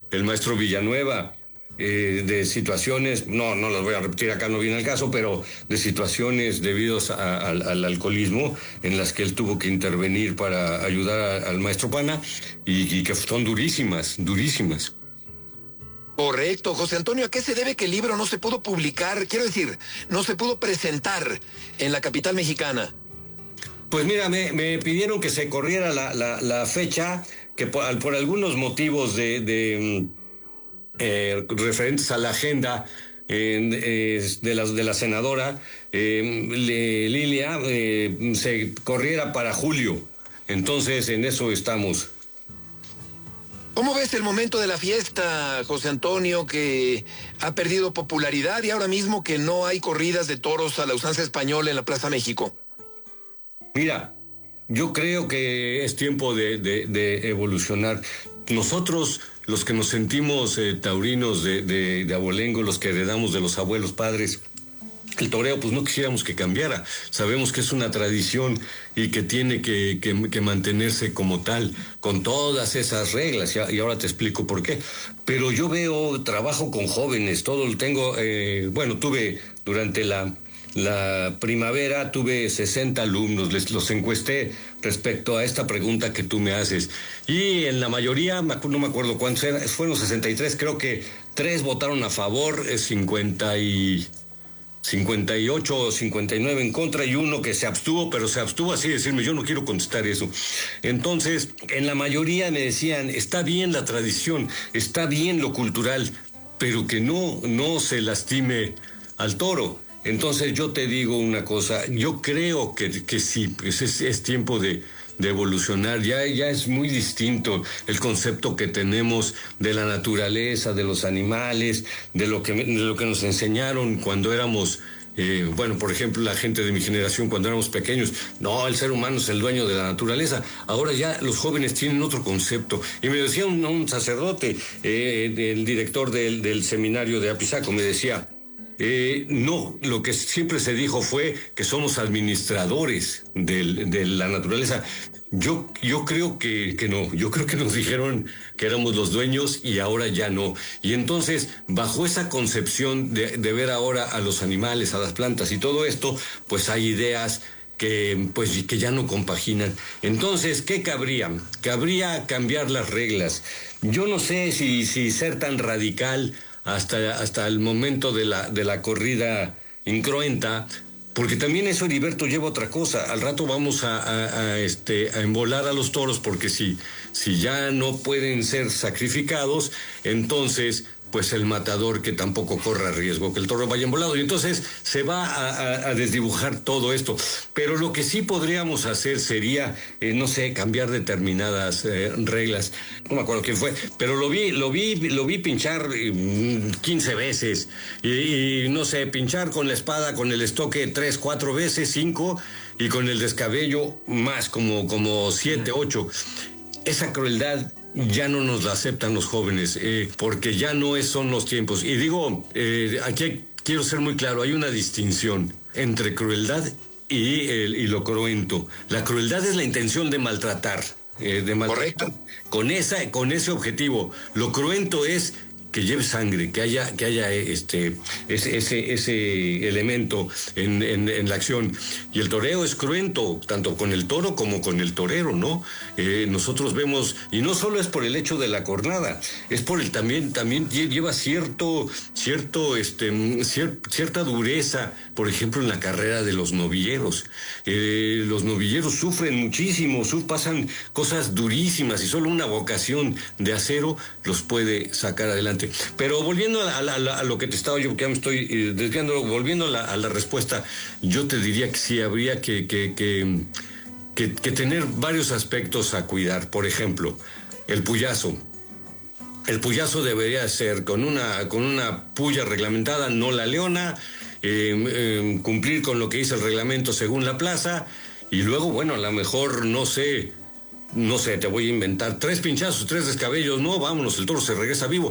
el maestro Villanueva, de situaciones, no las voy a repetir acá, no viene al caso, pero de situaciones debidos al alcoholismo en las que él tuvo que intervenir para ayudar al maestro Pana y que son durísimas, durísimas. Correcto, José Antonio, ¿a qué se debe que el libro no se pudo publicar? Quiero decir, no se pudo presentar en la capital mexicana. Pues mira, me pidieron que se corriera la fecha, que por algunos motivos referentes a la agenda de la senadora Lilia, se corriera para julio. Entonces, en eso estamos. ¿Cómo ves el momento de la fiesta, José Antonio, que ha perdido popularidad y ahora mismo que no hay corridas de toros a la usanza española en la Plaza México? Mira, yo creo que es tiempo de evolucionar. Nosotros, los que nos sentimos taurinos de abolengo, los que heredamos de los abuelos padres, el toreo, pues no quisiéramos que cambiara. Sabemos que es una tradición y que tiene que mantenerse como tal, con todas esas reglas, y ahora te explico por qué. Pero yo trabajo con jóvenes, tuve durante la primavera, tuve 60 alumnos, los encuesté respecto a esta pregunta que tú me haces. Y en la mayoría, no me acuerdo cuántos eran, fueron 63, creo que 3 votaron a favor, 58 o 59 en contra y uno que se abstuvo, pero se abstuvo así de decirme, yo no quiero contestar eso. Entonces, en la mayoría me decían, está bien la tradición, está bien lo cultural, pero que no se lastime al toro. Entonces yo te digo una cosa, yo creo que sí, pues es tiempo de evolucionar, ya es muy distinto el concepto que tenemos de la naturaleza, de los animales, de lo que nos enseñaron cuando éramos, por ejemplo, la gente de mi generación cuando éramos pequeños, no, el ser humano es el dueño de la naturaleza. Ahora ya los jóvenes tienen otro concepto. Y me decía un sacerdote, el director del seminario de Apizaco, me decía, no, lo que siempre se dijo fue que somos administradores de la naturaleza. Yo creo que no, yo creo que nos dijeron que éramos los dueños y ahora ya no. Y entonces, bajo esa concepción de ver ahora a los animales, a las plantas y todo esto, pues hay ideas que ya no compaginan. Entonces, ¿qué cabría? Cabría cambiar las reglas. Yo no sé si ser tan radical hasta el momento de la corrida incruenta, porque también eso, Heriberto, lleva otra cosa. Al rato vamos a embolar a los toros, porque si ya no pueden ser sacrificados, entonces pues el matador que tampoco corra riesgo que el toro vaya embolado, y entonces se va a desdibujar todo esto. Pero lo que sí podríamos hacer sería, cambiar determinadas reglas. No me acuerdo quién fue, pero lo vi pinchar 15 veces, y pinchar con la espada, con el estoque 3, 4 veces, 5, y con el descabello más, como 7, 8. Esa crueldad ya no nos la aceptan los jóvenes, porque ya no son los tiempos. Y digo, aquí quiero ser muy claro, hay una distinción entre crueldad y lo cruento. La crueldad es la intención de maltratar. Correcto. Con ese objetivo. Lo cruento es que lleve sangre, que haya ese elemento en la acción. Y el toreo es cruento, tanto con el toro como con el torero, ¿no? Nosotros vemos, y no solo es por el hecho de la cornada, es por el también lleva cierta dureza, por ejemplo, en la carrera de los novilleros. Los novilleros sufren muchísimo, pasan cosas durísimas, y solo una vocación de acero los puede sacar adelante. Pero volviendo a lo que te estaba yo, porque ya me estoy desviando, volviendo a la respuesta, yo te diría que sí habría que tener varios aspectos a cuidar. Por ejemplo, el puyazo. El puyazo debería ser con una puya reglamentada, no la leona, cumplir con lo que dice el reglamento según la plaza, y luego, a lo mejor, no sé, te voy a inventar 3 pinchazos, 3 descabellos, no, vámonos, el toro se regresa vivo.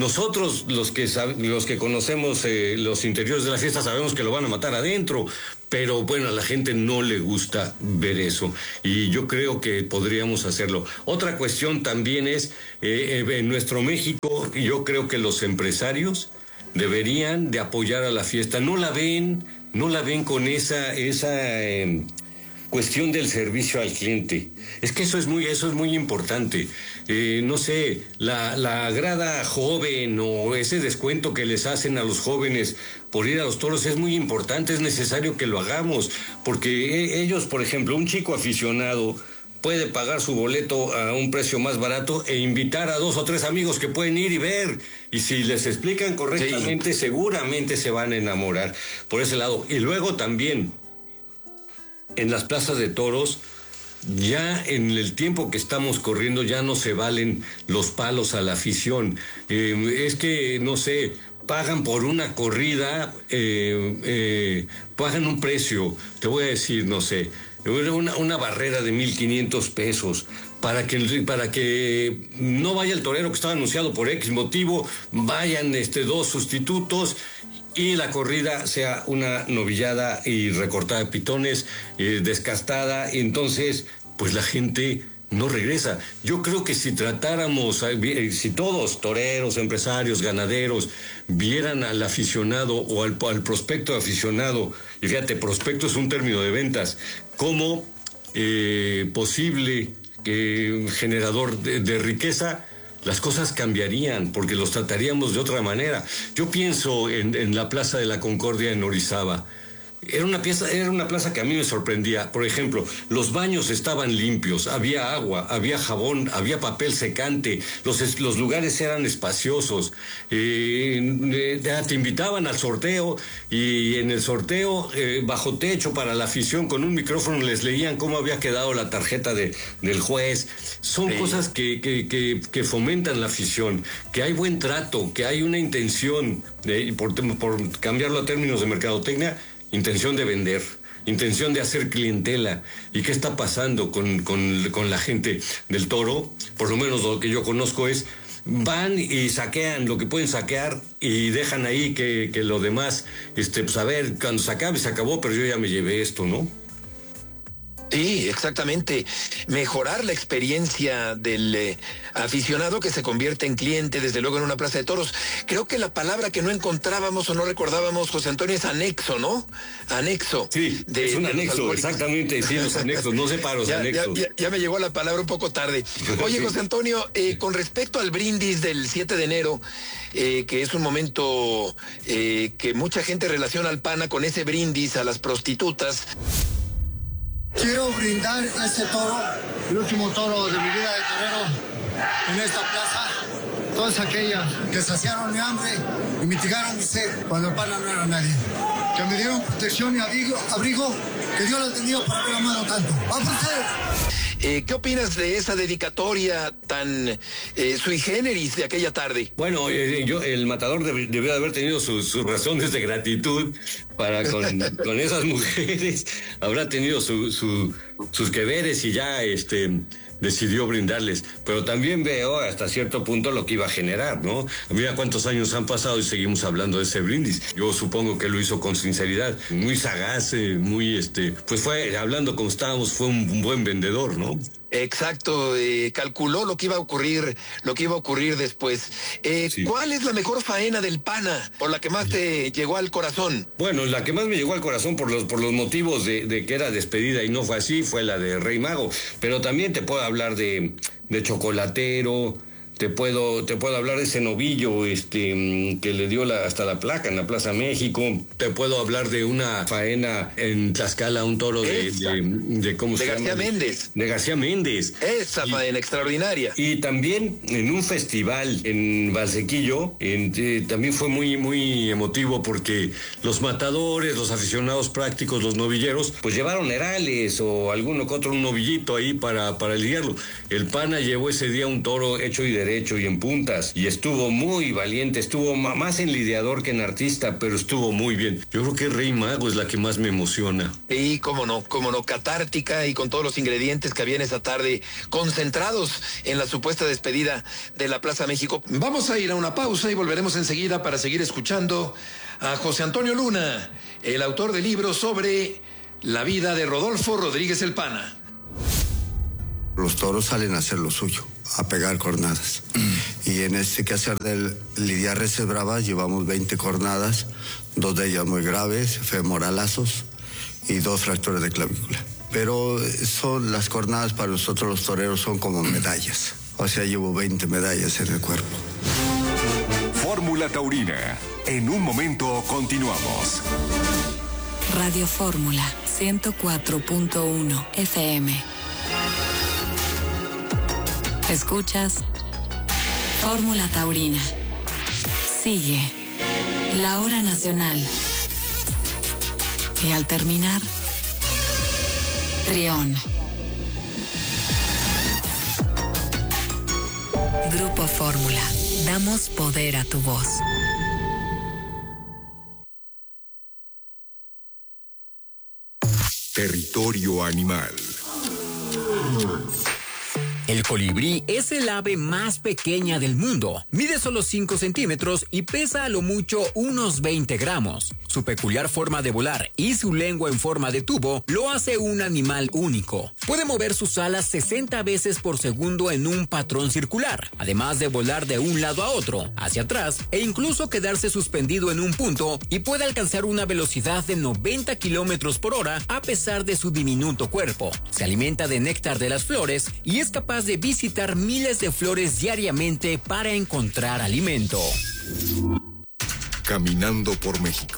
Nosotros, los que conocemos los interiores de la fiesta, sabemos que lo van a matar adentro, pero bueno, a la gente no le gusta ver eso y yo creo que podríamos hacerlo. Otra cuestión también es, en nuestro México, yo creo que los empresarios deberían de apoyar a la fiesta. No la ven con esa cuestión del servicio al cliente. Es que eso es muy importante. No sé, la grada joven o ese descuento que les hacen a los jóvenes por ir a los toros es muy importante, es necesario que lo hagamos, porque ellos, por ejemplo, un chico aficionado puede pagar su boleto a un precio más barato e invitar a 2 o 3 amigos que pueden ir y ver. Y si les explican correctamente, seguramente se van a enamorar por ese lado. Y luego también, en las plazas de toros, ya en el tiempo que estamos corriendo ya no se valen los palos a la afición. Es que, no sé, pagan por una corrida, pagan un precio, te voy a decir, no sé, una barrera de 1,500 pesos para que no vaya el torero que estaba anunciado por X motivo, vayan 2 sustitutos y la corrida sea una novillada y recortada de pitones, descastada. Entonces, pues la gente no regresa. Yo creo que si tratáramos, si todos, toreros, empresarios, ganaderos, vieran al aficionado o al prospecto aficionado, y fíjate, prospecto es un término de ventas, como posible generador de riqueza, las cosas cambiarían, porque los trataríamos de otra manera. Yo pienso en la Plaza de la Concordia en Orizaba. Era una plaza que a mí me sorprendía. Por ejemplo, los baños estaban limpios, había agua, había jabón, había papel secante, los lugares eran espaciosos. Te invitaban al sorteo y en el sorteo, bajo techo para la afición, con un micrófono les leían cómo había quedado la tarjeta del juez. Son cosas que fomentan la afición, que hay buen trato, que hay una intención, por cambiarlo a términos de mercadotecnia, intención de vender, intención de hacer clientela. ¿Y qué está pasando con la gente del toro? Por lo menos lo que yo conozco es, van y saquean lo que pueden saquear y dejan ahí que lo demás, pues a ver, cuando se acabe, se acabó, pero yo ya me llevé esto, ¿no? Sí, exactamente. Mejorar la experiencia del aficionado que se convierte en cliente, desde luego, en una plaza de toros. Creo que la palabra que no encontrábamos o no recordábamos, José Antonio, es anexo, ¿no? Anexo. Sí, es un anexo, exactamente, sí, los anexos, no separos, anexos. Ya me llegó la palabra un poco tarde. Oye, Sí. José Antonio, con respecto al brindis del 7 de enero, que es un momento que mucha gente relaciona al PANA con ese brindis a las prostitutas. Quiero brindar este toro, el último toro de mi vida de torero en esta plaza. Todas aquellas que saciaron mi hambre y mitigaron mi sed cuando el PANA no era nadie. Que me dieron protección y abrigo, que Dios los bendiga por haber amado tanto. ¡Vamos a hacer! ¿Qué opinas de esa dedicatoria tan sui generis de aquella tarde? Bueno, el matador debió de haber tenido sus razones de gratitud para con esas mujeres. Habrá tenido sus que veres y ya decidió brindarles. Pero también veo hasta cierto punto lo que iba a generar, ¿no? Mira cuántos años han pasado y seguimos hablando de ese brindis. Yo supongo que lo hizo con sinceridad, muy sagaz, pues fue, hablando como estábamos, fue un buen vendedor, ¿no? Exacto, calculó lo que iba a ocurrir después. Sí. ¿Cuál es la mejor faena del PANA, por la que más te llegó al corazón? Bueno, la que más me llegó al corazón por los motivos de que era despedida y no fue así, fue la de Rey Mago. Pero también te puedo hablar de Chocolatero, te puedo hablar de ese novillo que le dio hasta la placa en la Plaza México. Te puedo hablar de una faena en Tlaxcala, un toro de ¿cómo se llama? García Méndez. De García Méndez. Esa faena extraordinaria. Y también en un festival en Valsequillo, también fue muy, muy emotivo porque los matadores, los aficionados prácticos, los novilleros, pues llevaron herales o alguno que otro, un novillito ahí para lidiarlo. El PANA llevó ese día un toro hecho y derecho, derecho y en puntas, y estuvo muy valiente, estuvo más en lidiador que en artista, pero estuvo muy bien. Yo creo que Rey Mago es la que más me emociona. Y cómo no, catártica y con todos los ingredientes que había en esa tarde, concentrados en la supuesta despedida de la Plaza México. Vamos a ir a una pausa y volveremos enseguida para seguir escuchando a José Antonio Luna, el autor del libro sobre la vida de Rodolfo Rodríguez el Pana. Los toros salen a hacer lo suyo, a pegar cornadas. Y en este quehacer de lidiar reses bravas llevamos 20 cornadas, 2 de ellas muy graves, femoralazos y 2 fracturas de clavícula. Pero son las cornadas para nosotros los toreros son como medallas. O sea, llevo 20 medallas en el cuerpo. Fórmula Taurina. En un momento continuamos. Radio Fórmula 104.1 FM. Escuchas Fórmula Taurina. Sigue la hora nacional. Y al terminar, Trión. Grupo Fórmula. Damos poder a tu voz. Territorio animal. El colibrí es el ave más pequeña del mundo. Mide solo 5 centímetros y pesa a lo mucho unos 20 gramos. Su peculiar forma de volar y su lengua en forma de tubo lo hace un animal único. Puede mover sus alas 60 veces por segundo en un patrón circular, además de volar de un lado a otro, hacia atrás e incluso quedarse suspendido en un punto, y puede alcanzar una velocidad de 90 kilómetros por hora a pesar de su diminuto cuerpo. Se alimenta de néctar de las flores y es capaz de visitar miles de flores diariamente para encontrar alimento. Caminando por México.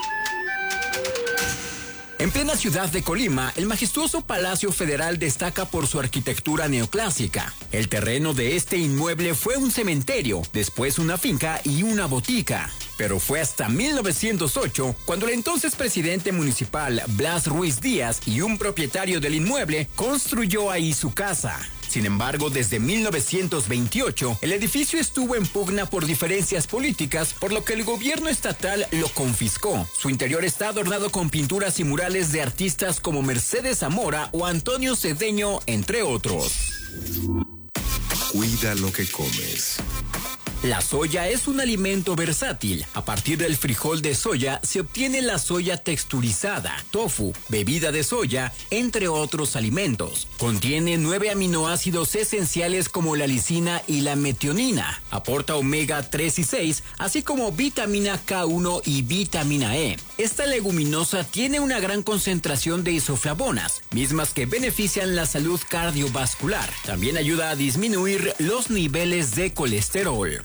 En plena ciudad de Colima, el majestuoso Palacio Federal destaca por su arquitectura neoclásica. El terreno de este inmueble fue un cementerio, después una finca y una botica. Pero fue hasta 1908 cuando el entonces presidente municipal Blas Ruiz Díaz y un propietario del inmueble construyó ahí su casa. Sin embargo, desde 1928, el edificio estuvo en pugna por diferencias políticas, por lo que el gobierno estatal lo confiscó. Su interior está adornado con pinturas y murales de artistas como Mercedes Zamora o Antonio Cedeño, entre otros. Cuida lo que comes. La soya es un alimento versátil. A partir del frijol de soya se obtiene la soya texturizada, tofu, bebida de soya, entre otros alimentos. Contiene 9 aminoácidos esenciales como la lisina y la metionina. Aporta omega 3 y 6, así como vitamina K1 y vitamina E. Esta leguminosa tiene una gran concentración de isoflavonas, mismas que benefician la salud cardiovascular. También ayuda a disminuir los niveles de colesterol.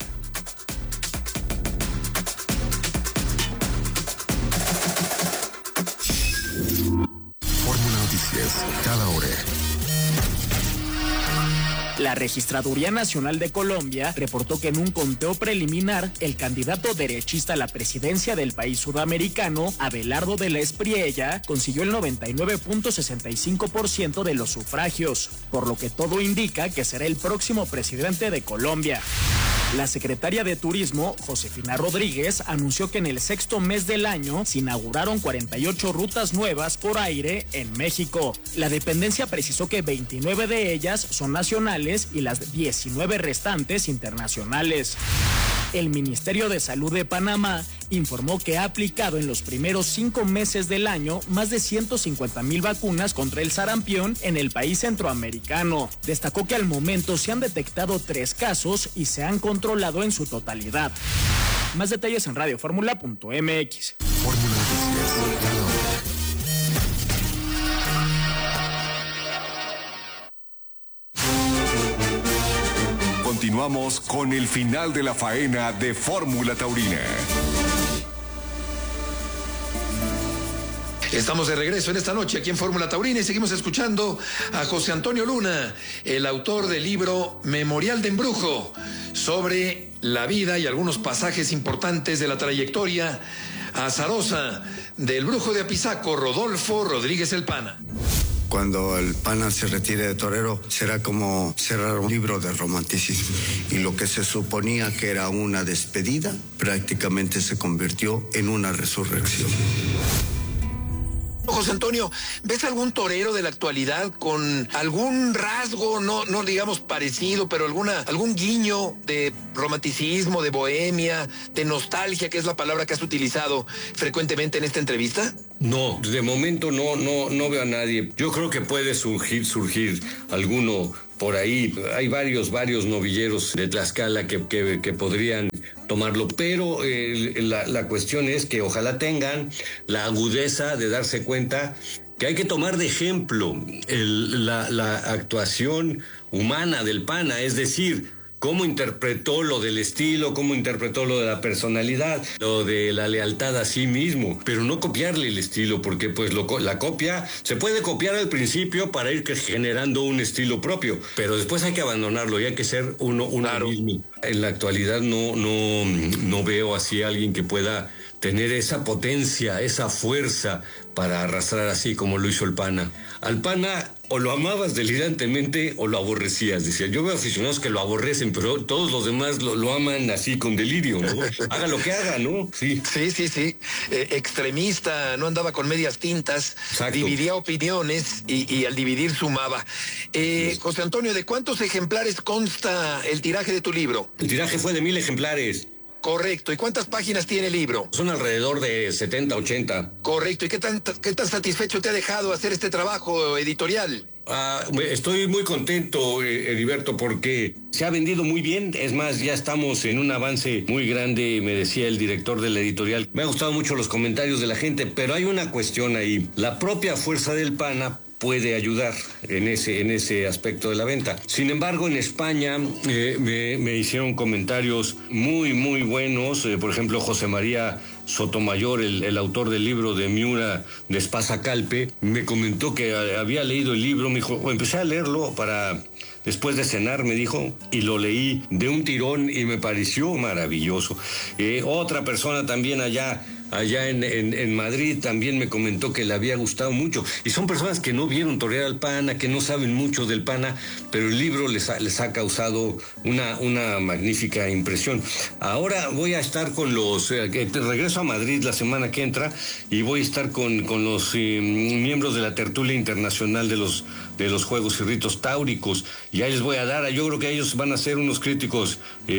Fórmula Noticias, cada hora. La Registraduría Nacional de Colombia reportó que en un conteo preliminar, el candidato derechista a la presidencia del país sudamericano, Abelardo de la Espriella, consiguió el 99.65% de los sufragios, por lo que todo indica que será el próximo presidente de Colombia. La secretaria de Turismo, Josefina Rodríguez, anunció que en el 6º mes del año se inauguraron 48 rutas nuevas por aire en México. La dependencia precisó que 29 de ellas son nacionales y las 19 restantes internacionales. El Ministerio de Salud de Panamá informó que ha aplicado en los primeros 5 meses del año más de 150,000 vacunas contra el sarampión en el país centroamericano. Destacó que al momento se han detectado 3 casos y se han controlado en su totalidad. Más detalles en radioformula.mx. Fórmula Noticias, cada hora. Continuamos con el final de la faena de Fórmula Taurina. Estamos de regreso en esta noche aquí en Fórmula Taurina y seguimos escuchando a José Antonio Luna, el autor del libro Memorial de Embrujo, sobre la vida y algunos pasajes importantes de la trayectoria azarosa del brujo de Apizaco, Rodolfo Rodríguez el Pana. Cuando el PANA se retire de torero, será como cerrar un libro de romanticismo. Y lo que se suponía que era una despedida, prácticamente se convirtió en una resurrección. José Antonio, ¿ves algún torero de la actualidad con algún rasgo, no digamos parecido, pero algún guiño de romanticismo, de bohemia, de nostalgia, que es la palabra que has utilizado frecuentemente en esta entrevista? No, de momento no veo a nadie. Yo creo que puede surgir alguno por ahí. Hay varios novilleros de Tlaxcala que podrían tomarlo, pero la cuestión es que ojalá tengan la agudeza de darse cuenta que hay que tomar de ejemplo la actuación humana del PANA, es decir, cómo interpretó lo del estilo, cómo interpretó lo de la personalidad, lo de la lealtad a sí mismo, pero no copiarle el estilo, porque pues la copia se puede copiar al principio para ir generando un estilo propio, pero después hay que abandonarlo y hay que ser uno claro. mismo. En la actualidad no veo así a alguien que pueda tener esa potencia, esa fuerza para arrastrar así como lo hizo el PANA. Al PANA o lo amabas delirantemente o lo aborrecías, decía. Yo veo aficionados que lo aborrecen, pero todos los demás lo aman así con delirio, ¿no? Haga lo que haga, ¿no? Sí. Sí. Extremista, no andaba con medias tintas. Exacto. Dividía opiniones y al dividir sumaba. José Antonio, ¿de cuántos ejemplares consta el tiraje de tu libro? El tiraje fue de 1,000 ejemplares. Correcto. ¿Y cuántas páginas tiene el libro? Son alrededor de 70, 80. Correcto. ¿Y qué tan satisfecho te ha dejado hacer este trabajo editorial? Estoy muy contento, Heriberto, porque se ha vendido muy bien. Es más, ya estamos en un avance muy grande, me decía el director de la editorial. Me han gustado mucho los comentarios de la gente, pero hay una cuestión ahí. La propia fuerza del PANA puede ayudar en ese aspecto de la venta. Sin embargo, en España me hicieron comentarios muy buenos. Por ejemplo, José María Sotomayor, el autor del libro de Miura de Espasa Calpe, me comentó que había leído el libro. Me dijo, empecé a leerlo después de cenar, me dijo, y lo leí de un tirón y me pareció maravilloso. Otra persona también allá en Madrid también me comentó que le había gustado mucho. Y son personas que no vieron torear al PANA, que no saben mucho del PANA, pero el libro les ha causado una magnífica impresión. Ahora voy a estar con regreso a Madrid la semana que entra y voy a estar con los miembros de la tertulia internacional de los Juegos y Ritos Táuricos. Y ahí les voy a dar, yo creo que ellos van a ser unos críticos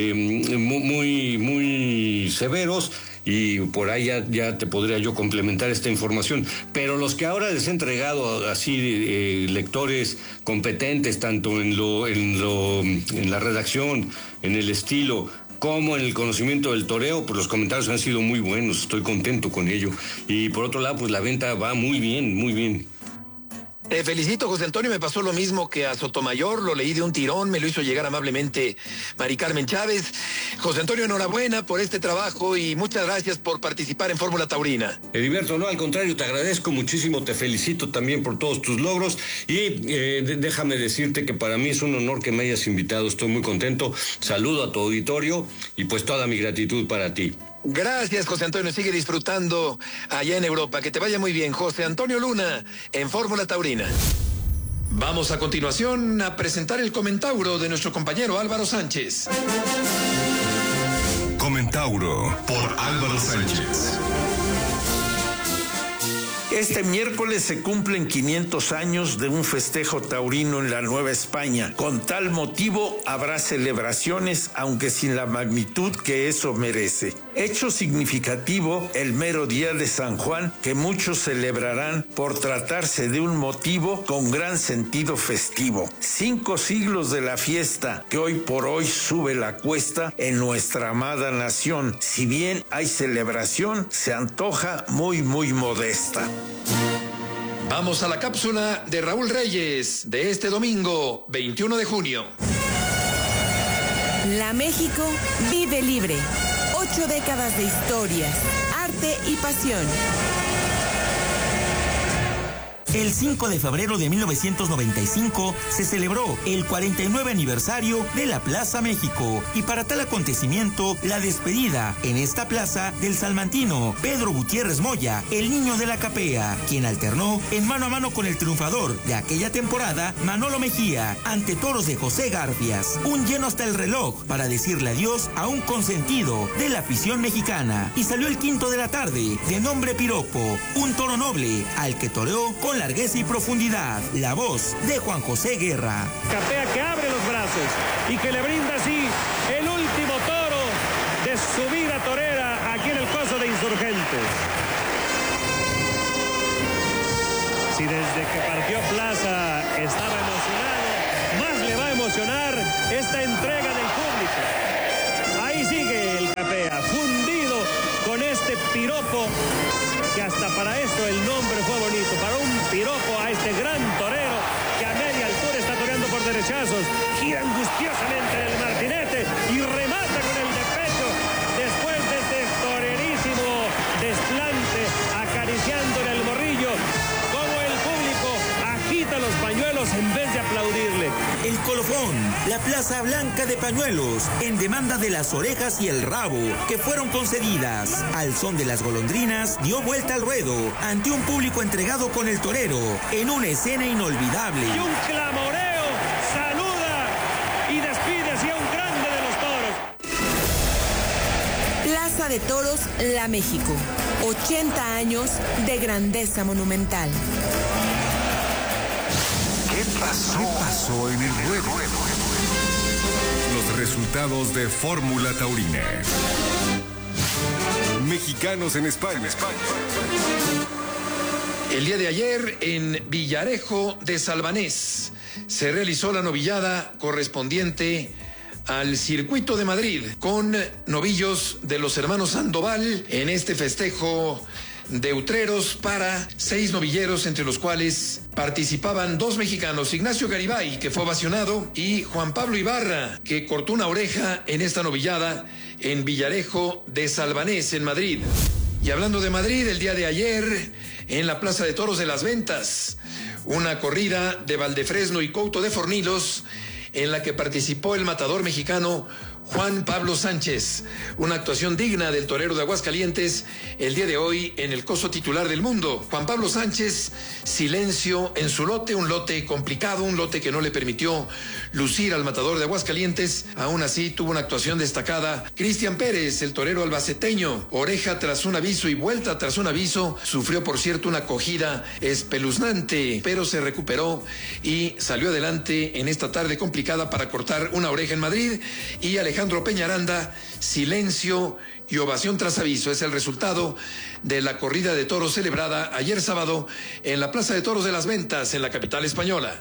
muy severos. Y por ahí ya te podría yo complementar esta información. Pero los que ahora les he entregado así lectores competentes, tanto en la redacción, en el estilo, como en el conocimiento del toreo, pues los comentarios han sido muy buenos, estoy contento con ello. Y por otro lado, pues la venta va muy bien. Te felicito, José Antonio, me pasó lo mismo que a Sotomayor, lo leí de un tirón, me lo hizo llegar amablemente Mari Carmen Chávez. José Antonio, enhorabuena por este trabajo y muchas gracias por participar en Fórmula Taurina. Heriberto, no, al contrario, te agradezco muchísimo, te felicito también por todos tus logros y déjame decirte que para mí es un honor que me hayas invitado, estoy muy contento, saludo a tu auditorio y pues toda mi gratitud para ti. Gracias, José Antonio. Sigue disfrutando allá en Europa. Que te vaya muy bien. José Antonio Luna, en Fórmula Taurina. Vamos a continuación a presentar el comentauro de nuestro compañero Álvaro Sánchez. Comentauro por Álvaro Sánchez. Este miércoles se cumplen 500 años de un festejo taurino en la Nueva España. Con tal motivo habrá celebraciones, aunque sin la magnitud que eso merece. Hecho significativo el mero día de San Juan, que muchos celebrarán por tratarse de un motivo con gran sentido festivo. 5 siglos de la fiesta que hoy por hoy sube la cuesta en nuestra amada nación. Si bien hay celebración, se antoja muy modesta. Vamos a la cápsula de Raúl Reyes de este domingo, 21 de junio. La México vive libre. 8 décadas de historia, arte y pasión. El 5 de febrero de 1995 se celebró el 49 aniversario de la Plaza México y para tal acontecimiento la despedida en esta plaza del salmantino Pedro Gutiérrez Moya, el niño de la capea, quien alternó en mano a mano con el triunfador de aquella temporada, Manolo Mejía, ante toros de José Garfias. Un lleno hasta el reloj para decirle adiós a un consentido de la afición mexicana. Y salió el quinto de la tarde, de nombre Piropo, un toro noble al que toreó con largueza y profundidad. La voz de Juan José Guerra. Capea que abre los brazos y que le brinda así el último toro de su vida torera aquí en el Coso de Insurgentes. Si desde que partió Plaza estaba emocionado, más le va a emocionar esta entrega del público. Ahí sigue el Capea, fundido con este piropo, que hasta para esto el nombre fue bonito, para un piropo a este gran torero que a media altura está toreando por derechazos, gira angustiosamente en el martinete y remata con el de pecho después de este torerísimo desplante, acariciándole el morrillo. Agita los pañuelos en vez de aplaudirle. El colofón, la Plaza Blanca de Pañuelos, en demanda de las orejas y el rabo, que fueron concedidas. Al son de las golondrinas, dio vuelta al ruedo, ante un público entregado con el torero, en una escena inolvidable. Y un clamoreo, saluda y despide así a un grande de los toros. Plaza de Toros, La México. 80 años de grandeza monumental. ¿Qué pasó en el ruedo? Los resultados de Fórmula Taurina. Mexicanos en España. El día de ayer, en Villarejo de Salvanés, se realizó la novillada correspondiente al Circuito de Madrid, con novillos de los hermanos Sandoval en este festejo de Utreros para 6 novilleros, entre los cuales participaban 2 mexicanos, Ignacio Garibay, que fue ovacionado, y Juan Pablo Ibarra, que cortó una oreja en esta novillada en Villarejo de Salvanés, en Madrid. Y hablando de Madrid, el día de ayer, en la Plaza de Toros de las Ventas, una corrida de Valdefresno y Couto de Fornilos, en la que participó el matador mexicano Juan Pablo Sánchez, una actuación digna del torero de Aguascalientes el día de hoy en el coso titular del mundo. Juan Pablo Sánchez, silencio en su lote, un lote complicado, un lote que no le permitió lucir al matador de Aguascalientes. Aún así tuvo una actuación destacada Cristian Pérez, el torero albaceteño, oreja tras un aviso y vuelta tras un aviso, sufrió por cierto una acogida espeluznante, pero se recuperó y salió adelante en esta tarde complicada para cortar una oreja en Madrid. Y Alejandro Peñaranda, silencio y ovación tras aviso. Es el resultado de la corrida de toros celebrada ayer sábado en la Plaza de Toros de las Ventas, en la capital española.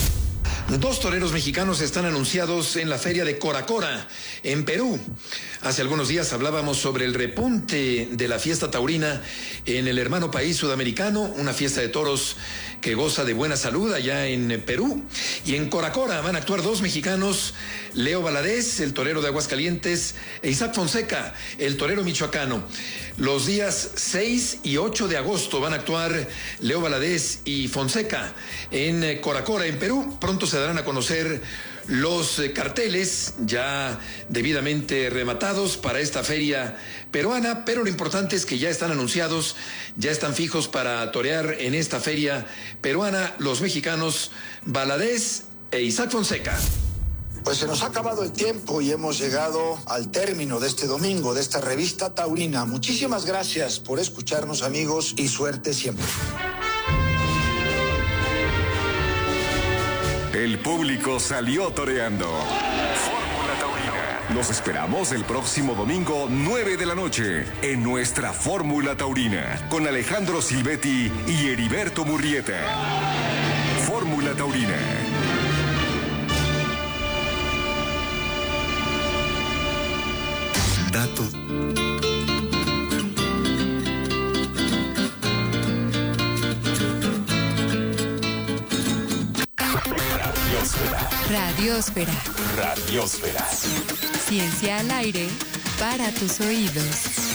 2 toreros mexicanos están anunciados en la feria de Cora Cora, en Perú. Hace algunos días hablábamos sobre el repunte de la fiesta taurina en el hermano país sudamericano, una fiesta de toros que goza de buena salud allá en Perú. Y en Cora Cora van a actuar 2 mexicanos, Leo Valadez, el torero de Aguascalientes, e Isaac Fonseca, el torero michoacano. Los días 6 y 8 de agosto van a actuar Leo Valadez y Fonseca en Cora Cora, en Perú. Pronto se darán a conocer los carteles ya debidamente rematados para esta feria peruana, pero lo importante es que ya están anunciados, ya están fijos para torear en esta feria peruana los mexicanos Valadez e Isaac Fonseca. Pues se nos ha acabado el tiempo y hemos llegado al término de este domingo, de esta revista taurina. Muchísimas gracias por escucharnos, amigos, y suerte siempre. El público salió toreando. Fórmula Taurina. Los esperamos el próximo domingo, 9 de la noche, en nuestra Fórmula Taurina, con Alejandro Silvetti y Heriberto Murrieta. Fórmula Taurina. Dato. Radiosfera. Radiosfera. Ciencia al aire para tus oídos.